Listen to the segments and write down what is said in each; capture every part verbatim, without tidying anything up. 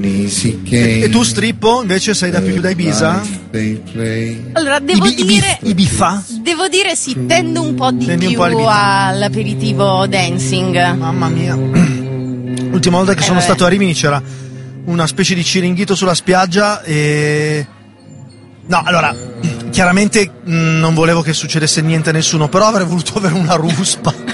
E tu, Strippo, invece sei da più da Ibiza? Allora, devo Ibi, dire Ibi, Ibiza? Devo dire sì, tendo un po' di Tendi più un po' all'aperitivo dancing. Mamma mia. L'ultima volta che eh, sono vabbè. stato a Rimini c'era una specie di ciringhito sulla spiaggia e... No, allora, chiaramente mh, non volevo che succedesse niente a nessuno, però avrei voluto avere una ruspa.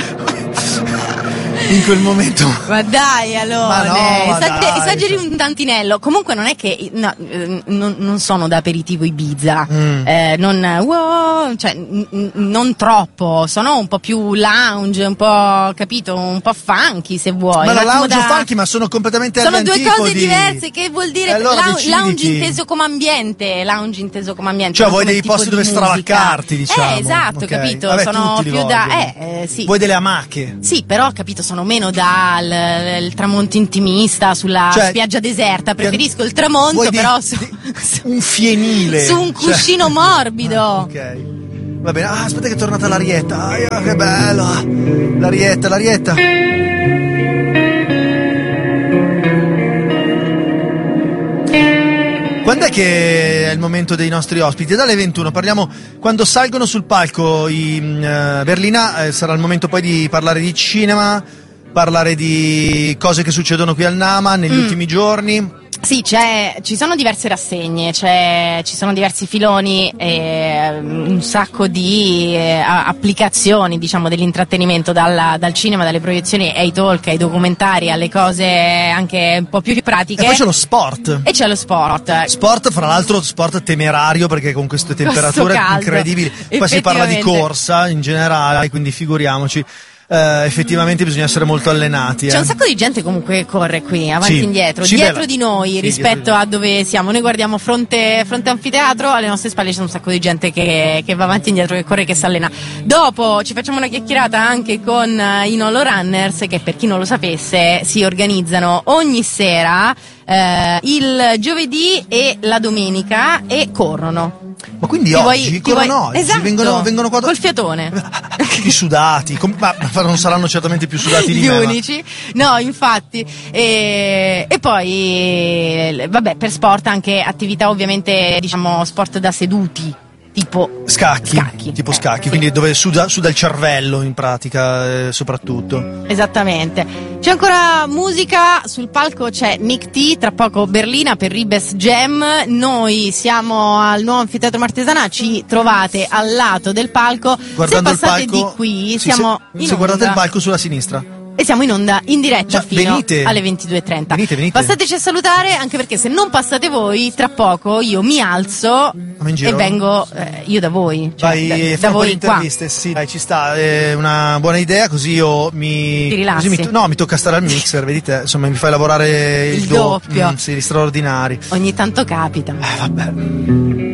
In quel momento. Ma dai, allora, Ma no, ma esag- dai, esageri cioè. un tantinello. Comunque non è che no, eh, non, non sono da aperitivo Ibiza, Mm. eh, non wow, cioè n- n- non troppo, sono un po' più lounge, un po', capito, un po' funky se vuoi. Ma un la attimo lounge da- o funky, ma sono completamente Sono agli due antipodi. cose diverse, che vuol dire E allora lou- deciditi. lounge inteso come ambiente, lounge inteso come ambiente. Cioè non vuoi come dei tipo posti di dove musica. stravaccarti, diciamo. Eh, esatto, Ok. capito, Vabbè, sono tutti li più da vogliono. eh, eh, sì. Vuoi delle amache? Sì, però capito, sono meno dal il tramonto intimista sulla Cioè, spiaggia deserta, pian- preferisco il tramonto vuoi dei- però su, Un fienile. su un cuscino Cioè- morbido. Ok. Va bene. Ah, aspetta che è tornata l'Arietta. Ah, che bello. L'Arietta, l'Arietta. Quando è che è il momento dei nostri ospiti? È dalle ventuno, parliamo quando salgono sul palco i uh, Berlina, eh, sarà il momento poi di parlare di cinema, parlare di cose che succedono qui al Nama negli Mm. ultimi giorni. Sì, c'è, ci sono diverse rassegne, c'è, ci sono diversi filoni e un sacco di eh, a- applicazioni, diciamo, dell'intrattenimento dalla- dal cinema, dalle proiezioni ai talk, ai documentari, alle cose anche un po' più pratiche. E poi c'è lo sport. E c'è lo sport. Sport, fra l'altro, sport temerario perché con queste temperature caldo, incredibili. Poi si parla di effettivamente. corsa in generale, quindi figuriamoci. Eh, effettivamente bisogna essere molto allenati. C'è eh. un sacco di gente comunque che corre qui, avanti e Sì. indietro, Sì, dietro bella. di noi Sì, rispetto dietro di a dove siamo. Noi guardiamo fronte, fronte anfiteatro, alle nostre spalle c'è un sacco di gente che, che va avanti e indietro, che corre e che si allena. Dopo ci facciamo una chiacchierata anche con eh, i Nolo Runners, che per chi non lo sapesse si organizzano ogni sera eh, il giovedì e la domenica e corrono. Ma quindi Ti oggi, vuoi- ti corrono vuoi- oggi, esatto, vengono, vengono qua col fiatone. Tutti sudati, com- ma non saranno certamente più sudati di Gli me. ma- unici, no, infatti. E, e poi, eh, vabbè, per sport anche attività ovviamente, diciamo, sport da seduti, tipo Scacchi, Scacchi, tipo eh, scacchi, sì. quindi dove suda, suda il cervello in pratica, eh, soprattutto. Esattamente. C'è ancora musica, sul palco c'è Nick T, tra poco Berlina per Ribes Jam. Noi siamo al nuovo anfiteatro Martesana, ci trovate al lato del palco. Guardando se il passate palco, di qui, sì, siamo se, in se guardate onda. il palco sulla sinistra. E siamo in onda in diretta Ma fino venite. alle ventidue e trenta. Venite, venite. Passateci a salutare, anche perché se non passate voi, tra poco io mi alzo in giro? e vengo eh, io da voi. Cioè, Vai, da, fai da un po' di voi qua. interviste, sì, dai, ci sta, è una buona idea, così io mi... Ti rilassi. così mi to- no, mi tocca stare al mixer, vedi te, insomma, mi fai lavorare il, Il doppio. doppio. Mm, sì, gli straordinari. Ogni tanto capita. Eh, vabbè.